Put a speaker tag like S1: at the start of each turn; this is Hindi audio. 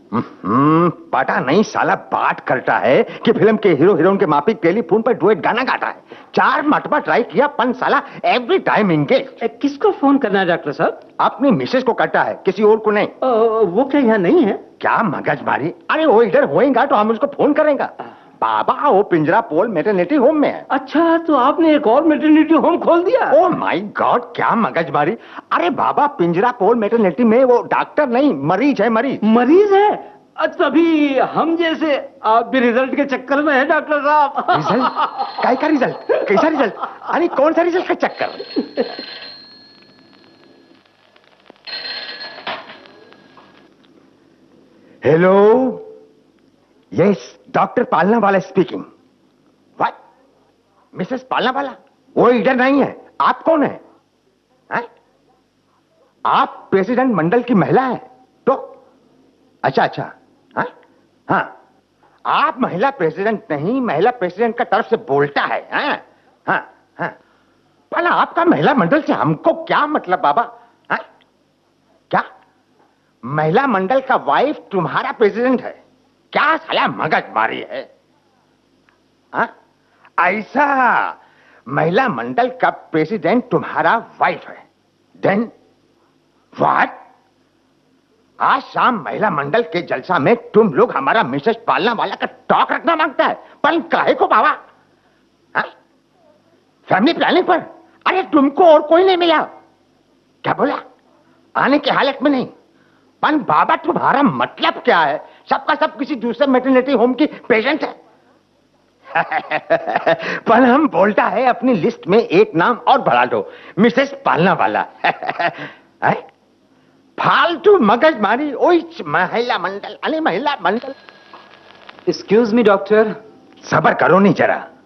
S1: पता नहीं साला बात करता है कि फिल्म के हीरो हीरोइन के माफिक टेलीफोन पर डुएट गाना गाता है। 4 मरतबा ट्राई किया पन साला एवरी टाइम एंगेज।
S2: किसको फोन करना है डॉक्टर साहब?
S1: अपनी मिसेस को करता है, किसी और को नहीं।
S2: वो क्या यहाँ नहीं है?
S1: क्या मगजमारी। अरे वो इधर होएगा तो हम उसको फोन करेंगा। बाबा वो पिंजरा पोल मैटरनिटी होम में है।
S2: अच्छा, तो आपने एक और मैटरनिटी होम खोल दिया?
S1: ओह माय गॉड, क्या मगजमारी। अरे बाबा पिंजरा पोल मैटरनिटी में वो डॉक्टर नहीं, मरीज है। मरीज
S2: मरीज है? तभी हम जैसे आप भी रिजल्ट के चक्कर में है डॉक्टर साहब।
S1: रिजल्ट? काय का रिजल्ट? कैसा रिजल्ट? अरे कौन सा रिजल्ट का चक्कर? हेलो, यस डॉक्टर पालना वाला स्पीकिंग। व्हाट? मिसेस पालना वाला? वो इधर नहीं है। आप कौन है? आप प्रेसिडेंट मंडल की महिला हैं तो? अच्छा हाँ हाँ, आप महिला प्रेसिडेंट नहीं, महिला प्रेसिडेंट का तरफ से बोलता है। हाँ भला आपका महिला मंडल से हमको क्या मतलब बाबा? हाँ? क्या महिला मंडल का वाइफ तुम्हारा प्रेसिडेंट है? क्या साला मगजमारी है? हाँ? ऐसा महिला मंडल का प्रेसिडेंट तुम्हारा वाइफ है? Then what? आज शाम महिला मंडल के जलसा में तुम लोग हमारा मिसेस पालना वाला का टॉक रखना मांगता है, पर काहे को बाबा? फैमिली प्लानिंग पर? अरे तुमको और कोई नहीं मिला? क्या बोला? आने की हालत में नहीं? पर बाबा तुम्हारा मतलब क्या है? सबका सब किसी दूसरे मैटरनिटी होम की पेशेंट है। पर हम बोलता है अपनी लिस्ट में एक नाम और बढ़ा दो, मिसेस पालना वाला। फालतू मगजमारी। ओए महिला मंडल, अरे महिला मंडल।
S3: Excuse me doctor.
S1: सबर करो नहीं जरा।